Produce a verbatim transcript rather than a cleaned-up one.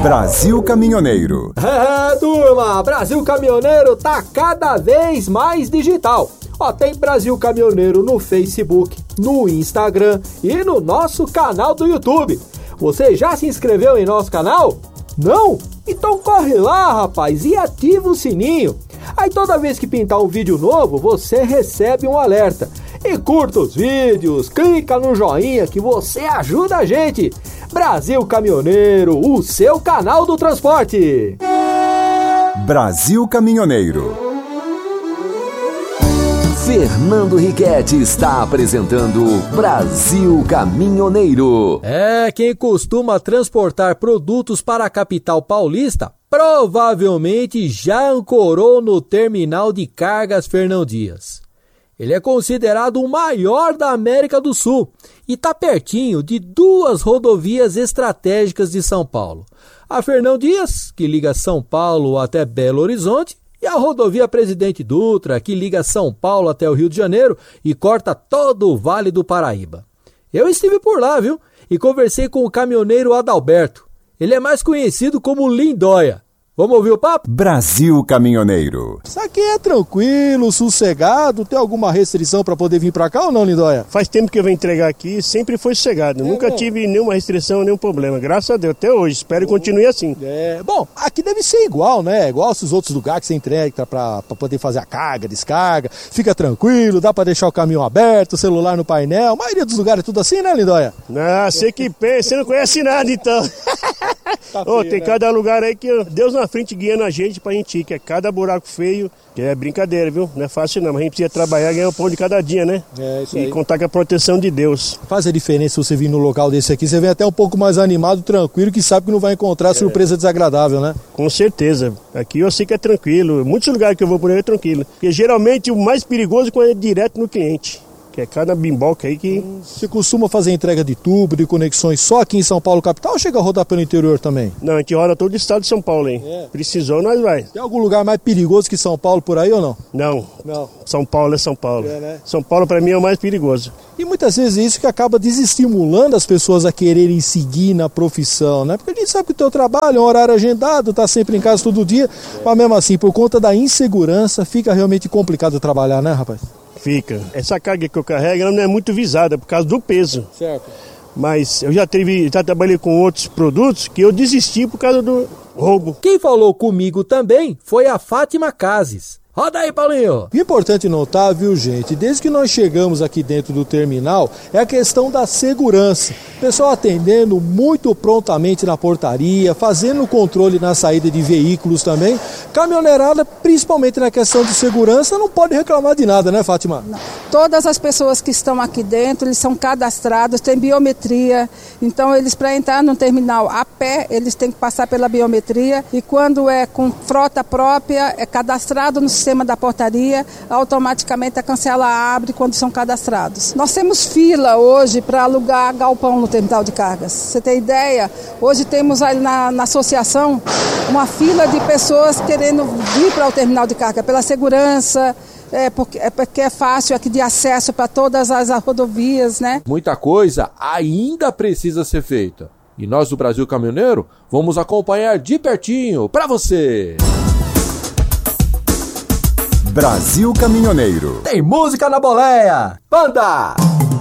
Brasil Caminhoneiro. É, turma, Brasil Caminhoneiro tá cada vez mais digital. Ó, tem Brasil Caminhoneiro no Facebook, no Instagram e no nosso canal do YouTube. Você já se inscreveu em nosso canal? Não? Então corre lá, rapaz, e ativa o sininho. Aí toda vez que pintar um vídeo novo, você recebe um alerta. E curta os vídeos, clica no joinha que você ajuda a gente. Brasil Caminhoneiro, o seu canal do transporte. Brasil Caminhoneiro. Fernando Riquetti está apresentando Brasil Caminhoneiro. É, quem costuma transportar produtos para a capital paulista provavelmente já ancorou no terminal de cargas Fernão Dias. Ele é considerado o maior da América do Sul e está pertinho de duas rodovias estratégicas de São Paulo. A Fernão Dias, que liga São Paulo até Belo Horizonte, e a rodovia Presidente Dutra, que liga São Paulo até o Rio de Janeiro e corta todo o Vale do Paraíba. Eu estive por lá, viu? E conversei com o caminhoneiro Adalberto. Ele é mais conhecido como Lindóia. Vamos ouvir o papo? Brasil Caminhoneiro. Isso aqui é tranquilo, sossegado. Tem alguma restrição para poder vir para cá ou não, Lindóia? Faz tempo que eu venho entregar aqui, sempre foi sossegado. É, Nunca é. tive nenhuma restrição, nenhum problema. Graças a Deus, até hoje. Espero que continue assim. É, bom, aqui deve ser igual, né? Igual aos outros lugares que você entrega para poder fazer a carga, descarga. Fica tranquilo, dá para deixar o caminhão aberto, o celular no painel. A maioria dos lugares é tudo assim, né, Lindóia? Ah, você que pensa, você não conhece nada então. Tá feio, oh, tem né? Cada lugar aí que Deus na frente guiando a gente pra gente ir, que é cada buraco feio, que é brincadeira, viu? Não é fácil não, mas a gente precisa trabalhar e ganhar um pão de cada dia, né? É, isso e aí. Contar com a proteção de Deus. Faz a diferença se você vir num local desse aqui, você vem até um pouco mais animado, tranquilo, que sabe que não vai encontrar é. surpresa desagradável, né? Com certeza. Aqui eu sei que é tranquilo, muitos lugares que eu vou por aí é tranquilo. Porque geralmente o mais perigoso é quando é direto no cliente. Que é cada bimboca aí que... Você costuma fazer entrega de tubo, de conexões só aqui em São Paulo capital ou chega a rodar pelo interior também? Não, a gente roda todo o estado de São Paulo, hein? É. Precisou, nós vai. Tem algum lugar mais perigoso que São Paulo por aí ou não? Não. Não. São Paulo é São Paulo. É, né? São Paulo pra mim é o mais perigoso. E muitas vezes é isso que acaba desestimulando as pessoas a quererem seguir na profissão, né? Porque a gente sabe que o teu trabalho é um horário agendado, tá sempre em casa todo dia, é. mas mesmo assim, por conta da insegurança, fica realmente complicado trabalhar, né, rapaz? Fica. Essa carga que eu carrego ela não é muito visada por causa do peso. Certo. Mas eu já, tive, já trabalhei com outros produtos que eu desisti por causa do roubo. Quem falou comigo também foi a Fátima Cases. Roda aí, Paulinho! O importante notar, viu, gente, desde que nós chegamos aqui dentro do terminal, é a questão da segurança. O pessoal atendendo muito prontamente na portaria, fazendo o controle na saída de veículos também. Caminhoneirada, principalmente na questão de segurança, não pode reclamar de nada, né, Fátima? Não. Todas as pessoas que estão aqui dentro, eles são cadastrados, tem biometria. Então, eles, para entrar no terminal a pé, eles têm que passar pela biometria. E quando é com frota própria, é cadastrado no sistema da portaria, automaticamente a cancela abre quando são cadastrados. Nós temos fila hoje para alugar galpão no terminal de cargas. Você tem ideia? Hoje temos aí na, na associação uma fila de pessoas querendo vir para o terminal de carga pela segurança, é porque, é porque é fácil aqui de acesso para todas as rodovias, né? Muita coisa ainda precisa ser feita. E nós do Brasil Caminhoneiro vamos acompanhar de pertinho para você. Brasil Caminhoneiro. Tem música na boleia. Banda!